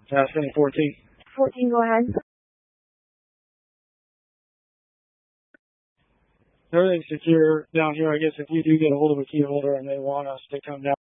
Sending 14. 14, go ahead. Everything's secure down here. I guess if we do get a hold of a key holder and they want us to come down